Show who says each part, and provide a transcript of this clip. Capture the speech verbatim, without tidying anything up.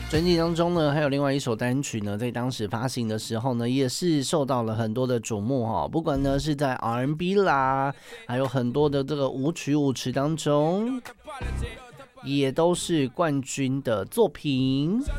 Speaker 1: 专辑当中呢，还有另外一首单曲呢，在当时发行的时候呢，也是受到了很多的瞩目哈。不管呢是在 R and B 啦，还有很多的这个舞曲舞池当中，也都是冠军的作品。